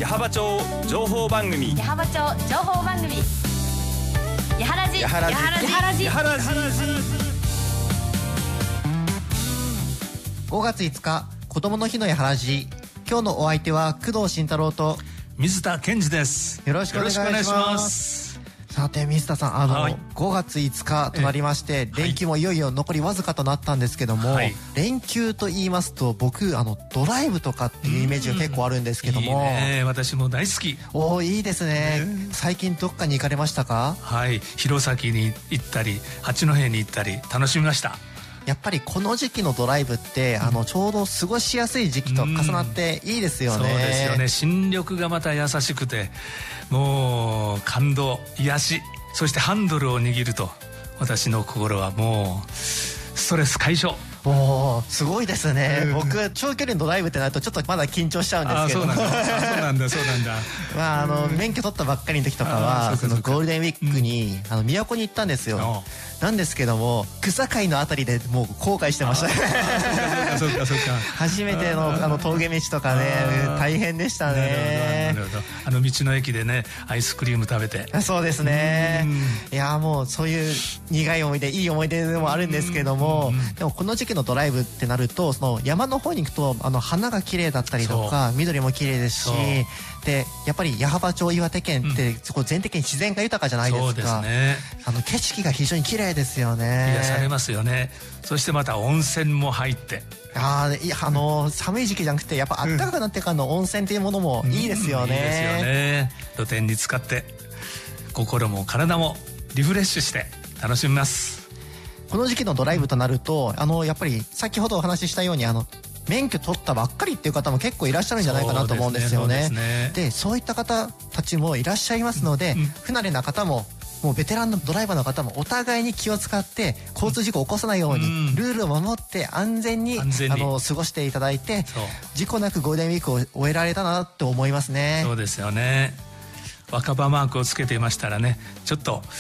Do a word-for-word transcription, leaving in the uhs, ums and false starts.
矢巾町情報番組、 矢巾町情報番組、やはらじ、 やはらじ、 やはらじ、 やはらじ。 ごがついつか子供の日のやはらじ。今日のお相手は工藤慎太郎と水田健二です。 よろしくお願いします。 ます。 さて水田さん、あの、はい、ごがついつかとなりまして、連休もいよいよ残りわずかとなったんですけども、はい、連休と言いますと僕あのドライブとかっていうイメージが結構あるんですけども、 いいね、私も大好き。 おー、いいですね。最近どっかに行かれましたか？ はい、弘前に行ったり八戸に行ったり楽しみました。 やっぱりこの時期のドライブって、うん、あのちょうど過ごしやすい時期と重なっていいですよね。 そうですよね。新緑がまた優しくて、もう感動、癒し、そしてハンドルを握ると私の心はもうストレス解消。 おー、すごいですね、うん、僕長距離のドライブってなるとちょっとまだ緊張しちゃうんですけど。 あ、そうなんだそうなんだそうなんだまああの、うん、免許取ったばっかりの時とかはそのゴールデンウィークに、うん、あの都に行ったんですよ。なんですけども草海のあたりでもう後悔してました。 そうかそうか初めてのあの峠道とかね大変でしたね。 なるほど、あの道の駅でねアイスクリーム食べて。 そうですね。いやもうそういう苦い思い出、いい思い出でもあるんですけども、でもこの時期のドライブってなるとその山の方に行くとあの花が綺麗だったりとか緑も綺麗ですし、でやっぱり矢巾町岩手県ってそこ全的に自然が豊かじゃないですか。 そうですね。 あの景色が非常に綺麗ですよね。 癒されますよね。そしてまた温泉も入って、 ああ、いや、あの寒い時期じゃなくてやっぱ暖かくなってからの温泉っていうものもいいですよね。うん、いいですよね。 露天に使って心も体もリフレッシュして楽しみます。 この時期のドライブとなるとあのやっぱり先ほどお話ししたようにあの免許取ったばっかりっていう方も結構いらっしゃるんじゃないかなと思うんですよね。そうですね。で、そういった方たちもいらっしゃいますので、うん、不慣れな方ももうベテランのドライバーの方もお互いに気を使って交通事故を起こさないように、うん、ルールを守って安全に、安全にあの過ごしていただいて事故なくゴールデンウィークを終えられたなと思いますね。 そうですよね。若葉マークをつけていましたらねちょっと